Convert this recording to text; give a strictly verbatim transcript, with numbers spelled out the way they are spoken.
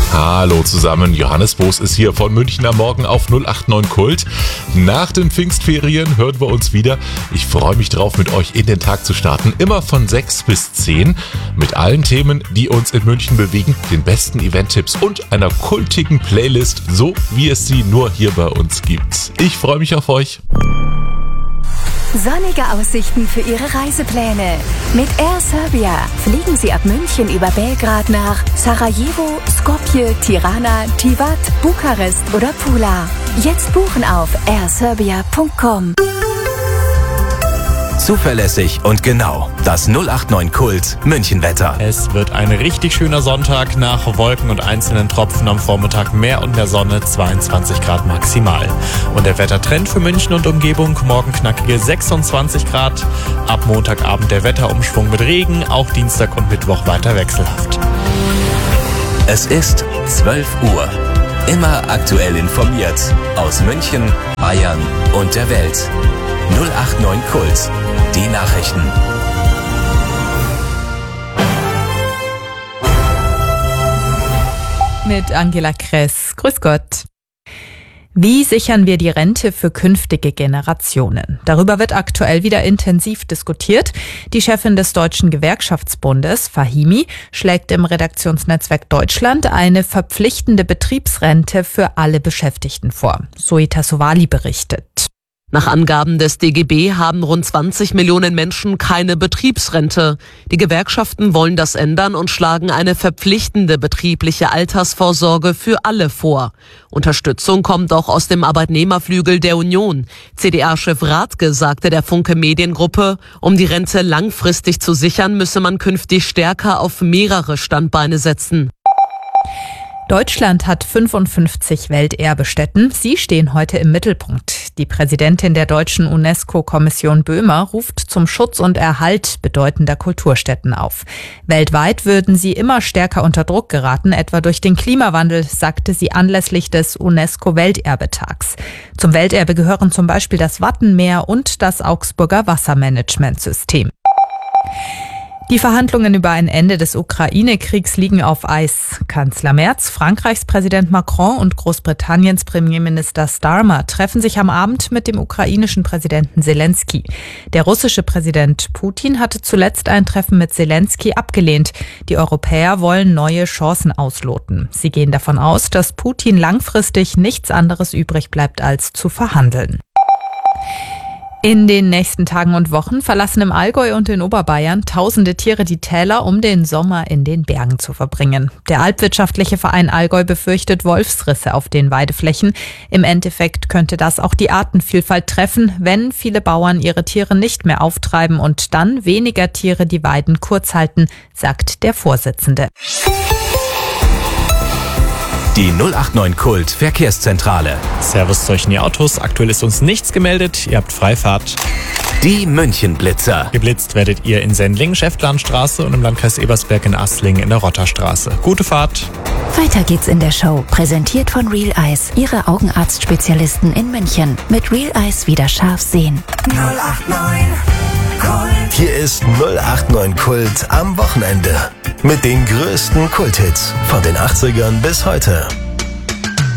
Hallo zusammen, Johannes Boos ist hier von München am Morgen auf null acht neun Kult. Nach den Pfingstferien hören wir uns wieder. Ich freue mich drauf, mit euch in den Tag zu starten. Immer von sechs bis zehn mit allen Themen, die uns in München bewegen, den besten Event-Tipps und einer kultigen Playlist, so wie es sie nur hier bei uns gibt. Ich freue mich auf euch. Sonnige Aussichten für Ihre Reisepläne. Mit Air Serbia fliegen Sie ab München über Belgrad nach Sarajevo, Skopje, Tirana, Tivat, Bukarest oder Pula. Jetzt buchen auf air serbia punkt com. Zuverlässig und genau. Das null acht neun Kult Münchenwetter. Es wird ein richtig schöner Sonntag. Nach Wolken und einzelnen Tropfen am Vormittag mehr und mehr Sonne, zweiundzwanzig Grad maximal. Und der Wettertrend für München und Umgebung, morgen knackige sechsundzwanzig Grad. Ab Montagabend der Wetterumschwung mit Regen, auch Dienstag und Mittwoch weiter wechselhaft. Es ist zwölf Uhr. Immer aktuell informiert. Aus München, Bayern und der Welt. null acht neun Kult. Die Nachrichten. Mit Angela Kress. Grüß Gott. Wie sichern wir die Rente für künftige Generationen? Darüber wird aktuell wieder intensiv diskutiert. Die Chefin des Deutschen Gewerkschaftsbundes, Fahimi, schlägt im Redaktionsnetzwerk Deutschland eine verpflichtende Betriebsrente für alle Beschäftigten vor. Zoe Sowali berichtet. Nach Angaben des D G B haben rund zwanzig Millionen Menschen keine Betriebsrente. Die Gewerkschaften wollen das ändern und schlagen eine verpflichtende betriebliche Altersvorsorge für alle vor. Unterstützung kommt auch aus dem Arbeitnehmerflügel der Union. C D A-Chef Rathke sagte der Funke Mediengruppe, um die Rente langfristig zu sichern, müsse man künftig stärker auf mehrere Standbeine setzen. Deutschland hat fünfundfünfzig Welterbestätten. Sie stehen heute im Mittelpunkt. Die Präsidentin der deutschen UNESCO-Kommission Böhmer ruft zum Schutz und Erhalt bedeutender Kulturstätten auf. Weltweit würden sie immer stärker unter Druck geraten, etwa durch den Klimawandel, sagte sie anlässlich des UNESCO-Welterbetags. Zum Welterbe gehören zum Beispiel das Wattenmeer und das Augsburger Wassermanagementsystem. Die Verhandlungen über ein Ende des Ukraine-Kriegs liegen auf Eis. Kanzler Merz, Frankreichs Präsident Macron und Großbritanniens Premierminister Starmer treffen sich am Abend mit dem ukrainischen Präsidenten Zelensky. Der russische Präsident Putin hatte zuletzt ein Treffen mit Zelensky abgelehnt. Die Europäer wollen neue Chancen ausloten. Sie gehen davon aus, dass Putin langfristig nichts anderes übrig bleibt, als zu verhandeln. In den nächsten Tagen und Wochen verlassen im Allgäu und in Oberbayern tausende Tiere die Täler, um den Sommer in den Bergen zu verbringen. Der Alpwirtschaftliche Verein Allgäu befürchtet Wolfsrisse auf den Weideflächen. Im Endeffekt könnte das auch die Artenvielfalt treffen, wenn viele Bauern ihre Tiere nicht mehr auftreiben und dann weniger Tiere die Weiden kurz halten, sagt der Vorsitzende. Die null acht neun Kult Verkehrszentrale. Servus zu euch in die Autos. Aktuell ist uns nichts gemeldet. Ihr habt Freifahrt. Die Münchenblitzer. Geblitzt werdet ihr in Sendling, Schäftlarnstraße und im Landkreis Ebersberg in Asslingen in der Rotterstraße. Gute Fahrt. Weiter geht's in der Show. Präsentiert von Real Eyes, Ihre Augenarztspezialisten in München. Mit Real Eyes wieder scharf sehen. null acht neun Kult. Hier ist null acht neun Kult am Wochenende. Mit den größten Kulthits von den achtzigern bis heute.